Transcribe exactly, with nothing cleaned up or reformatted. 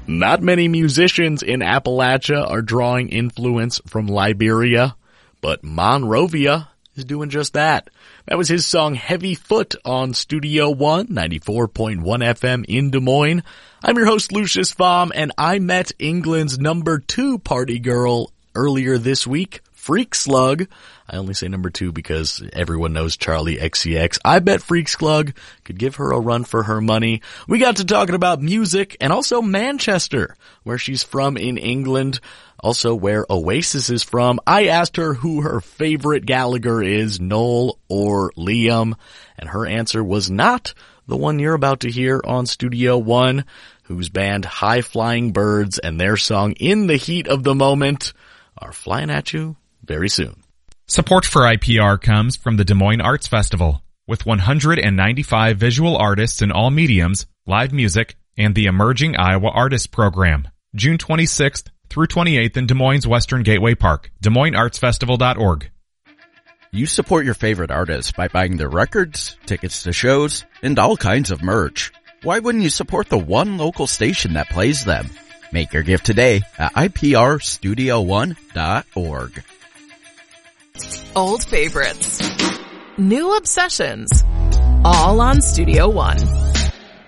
Not many musicians in Appalachia are drawing influence from Liberia, but Monrovia is doing just that. That was his song Heavy Foot on Studio One, ninety-four point one F M in Des Moines. I'm your host, Lucius Baum, and I met England's number two party girl earlier this week, Freak Slug. I only say number two because everyone knows Charlie X C X. I bet Freak Slug could give her a run for her money. We got to talking about music and also Manchester, where she's from in England, also where Oasis is from. I asked her who her favorite Gallagher is, Noel or Liam, and her answer was not the one you're about to hear on Studio One, whose band High Flying Birds and their song In the Heat of the Moment are flying at you very soon. Support for I P R comes from the Des Moines Arts Festival, with one hundred ninety-five visual artists in all mediums, live music, and the Emerging Iowa Artists Program. June twenty-sixth through twenty-eighth in Des Moines Western Gateway Park. Des Moines Arts Festival dot org. You support your favorite artists by buying their records, tickets to shows, and all kinds of merch. Why wouldn't you support the one local station that plays them? Make your gift today at I P R studio one dot org. Old favorites, new obsessions, all on Studio One.